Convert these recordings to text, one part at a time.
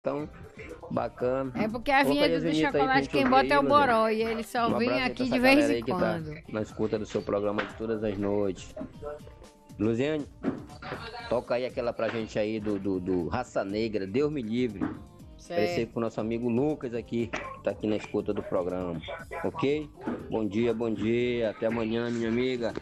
tão bacana. É porque a Coloca aí vinheta as do vinhetas aí pra chocolate gente quem ouvir bota aí, é o Luziane. Boró e ele só Um vem abraço aí pra aqui essa de vez galera em aí que tá quando. na escuta do seu programa de todas as noites. Luziane, toca aí aquela pra gente aí do Raça Negra, Deus me livre. Parecer Certo. com o nosso amigo Lucas aqui, que tá aqui na escuta do programa. Ok? Bom dia, até amanhã, minha amiga.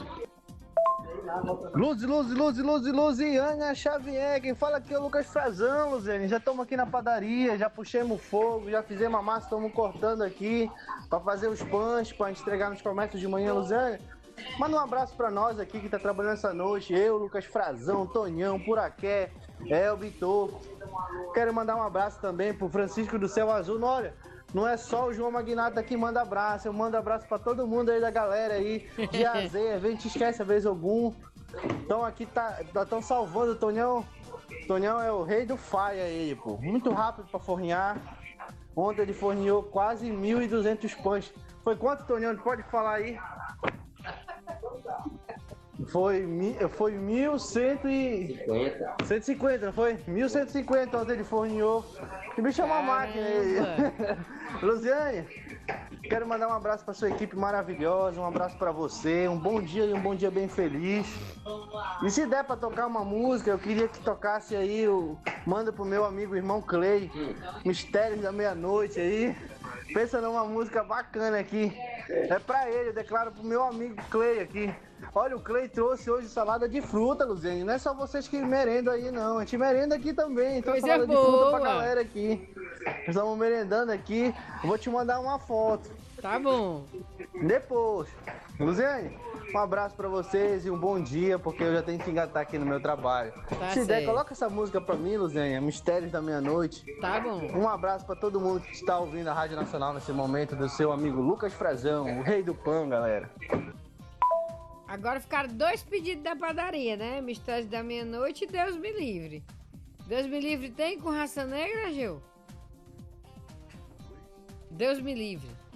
Luziana Xavier, quem fala aqui é o Lucas Frazão, Luziane. Já estamos aqui na padaria, já puxamos o fogo, já fizemos a massa, estamos cortando aqui para fazer os pães, para entregar nos comércios de manhã, Luziane. Manda um abraço para nós aqui que tá trabalhando essa noite, eu, Lucas Frazão, Tonhão, Puraqué, Elbitor. Quero mandar um abraço também pro Francisco do Céu Azul. Olha, não é só o João Magnata que manda abraço, eu mando abraço para todo mundo aí da galera aí, de Azeia, vem te esquece a vez algum. Então aqui tão salvando o Tonhão. Tonhão é o rei do faia aí, pô. Muito rápido para fornear. Ontem ele forneou quase 1.200 pães. Foi quanto, Tonhão? Pode falar aí? Foi 1.150, não foi? 1.150 ontem ele forneou. Que bicho é uma máquina aí. Luziane, quero mandar um abraço para sua equipe maravilhosa, um abraço para você, um bom dia e um bom dia bem feliz. E se der para tocar uma música, eu queria que tocasse aí, manda pro meu amigo irmão Clay, Mistérios da Meia-Noite aí. Pensa numa música bacana aqui. É pra ele, eu declaro pro meu amigo Clay aqui. Olha, o Clay trouxe hoje salada de fruta, Luziane. Não é só vocês que merendam aí, não. A gente merenda aqui também. Então, Coisa salada de boa. fruta pra galera aqui. Estamos merendando aqui. Vou te mandar uma foto. Tá bom. Depois. Luziane, um abraço pra vocês e um bom dia, porque eu já tenho que engatar aqui no meu trabalho. Tá Se der, certo. coloca essa música pra mim, Luziane. Mistérios da Meia-Noite. Tá bom. Um abraço pra todo mundo que está ouvindo a Rádio Nacional nesse momento, do seu amigo Lucas Frazão, o rei do pão, galera. Agora ficaram dois pedidos da padaria, né? Mistérios da Meia-Noite e Deus me livre. Deus me livre tem com raça negra, Gil? Deus me livre.